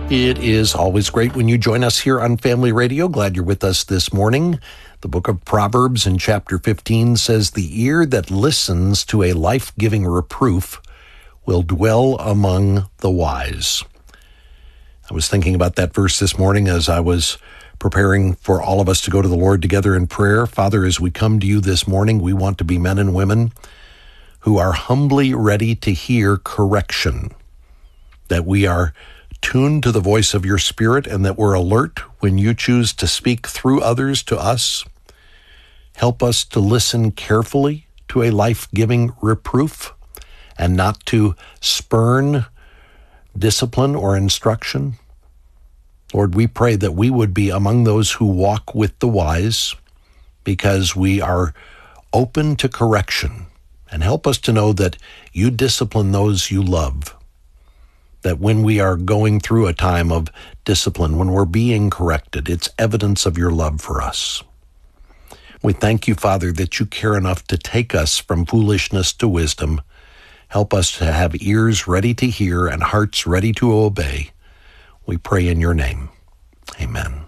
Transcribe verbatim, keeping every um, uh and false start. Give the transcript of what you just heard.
It is always great when you join us here on Family Radio. Glad you're with us this morning. The book of Proverbs in chapter fifteen says, "The ear that listens to a life-giving reproof will dwell among the wise." I was thinking about that verse this morning as I was preparing for all of us to go to the Lord together in prayer. Father, as we come to you this morning, we want to be men and women who are humbly ready to hear correction, that we are tuned to the voice of your Spirit, and that we're alert when you choose to speak through others to us. Help us to listen carefully to a life-giving reproof and not to spurn discipline or instruction. Lord, we pray that we would be among those who walk with the wise, because we are open to correction, and help us to know that you discipline those you love. That when we are going through a time of discipline, when we're being corrected, it's evidence of your love for us. We thank you, Father, that you care enough to take us from foolishness to wisdom. Help us to have ears ready to hear and hearts ready to obey. We pray in your name. Amen.